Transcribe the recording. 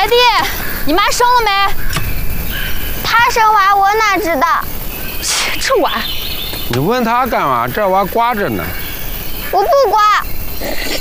来弟，你妈生了没？ 她生娃，我哪知道？ 这晚， 你问她干嘛？这娃刮着呢。 我不刮。